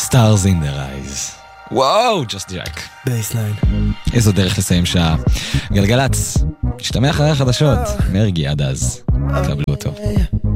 Stars in their eyes. וואו, just jack. בייסליין. איזו דרך לסיים שעה. גלגלץ, תשתמע אחרי החדשות. מרגי עד אז. קבלו אותו.